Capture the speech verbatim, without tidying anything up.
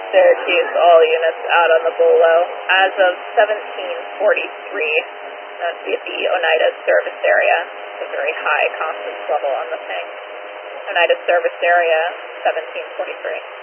Syracuse, all units out on the Bolo. As of seventeen forty-three, that's the Oneida service area. It's a very high confidence level on the ping. Oneida service area, seventeen forty-three.